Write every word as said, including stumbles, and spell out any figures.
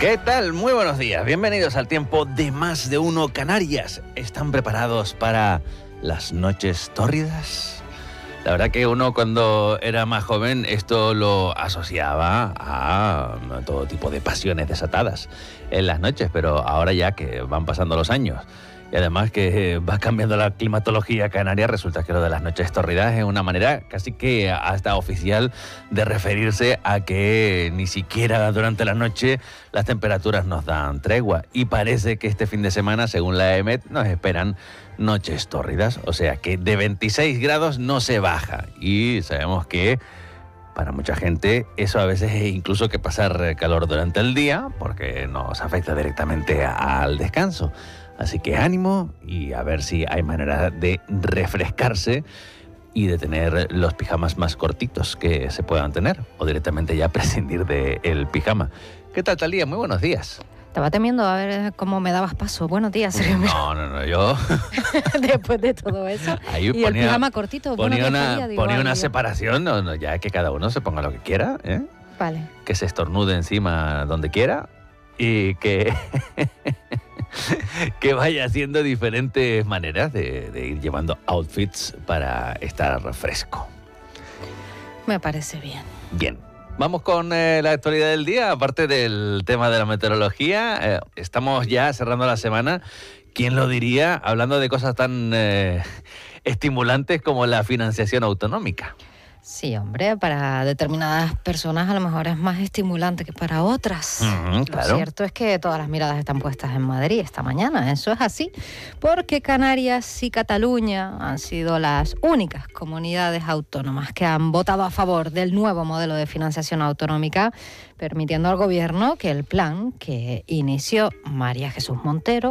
¿Qué tal? Muy buenos días. Bienvenidos al tiempo de Más de Uno Canarias. ¿Están preparados para las noches tórridas? La verdad que uno cuando era más joven esto lo asociaba a todo tipo de pasiones desatadas en las noches, pero ahora ya que van pasando los años y además que va cambiando la climatología canaria, resulta que lo de las noches tórridas es una manera casi que hasta oficial de referirse a que ni siquiera durante la noche las temperaturas nos dan tregua. Y parece que este fin de semana, según la E M E T, nos esperan noches tórridas, o sea que de veintiséis grados no se baja. Y sabemos que para mucha gente eso a veces es incluso que pasar calor durante el día, porque nos afecta directamente al descanso. Así que ánimo y a ver si hay manera de refrescarse y de tener los pijamas más cortitos que se puedan tener, o directamente ya prescindir del pijama. ¿Qué tal, Talía? Muy buenos días. Estaba temiendo a ver cómo me dabas paso. Buenos días, Sergio. No, no, no, yo... Después de todo eso. Ahí y ponía, el pijama cortito. Ponía una, día, digo, ponía ay, una Dios. separación, no, no, ya que cada uno se ponga lo que quiera, ¿eh? Vale. Que se estornude encima donde quiera y que... que vaya haciendo diferentes maneras de, de ir llevando outfits para estar fresco. Me parece bien. Bien, vamos con eh, la actualidad del día. Aparte del tema de la meteorología, eh, estamos ya cerrando la semana. ¿Quién lo diría? Hablando de cosas tan eh, estimulantes como la financiación autonómica. Sí, hombre, para determinadas personas a lo mejor es más estimulante que para otras. Mm, claro. Lo cierto es que todas las miradas están puestas en Madrid esta mañana, eso es así, porque Canarias y Cataluña han sido las únicas comunidades autónomas que han votado a favor del nuevo modelo de financiación autonómica, permitiendo al gobierno que el plan que inició María Jesús Montero